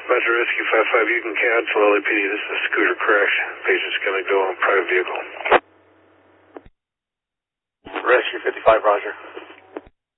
Roger, Rescue 55, you can cancel LAPD. This is a scooter crash. Patient's going to go on private vehicle. Rescue 55, Roger.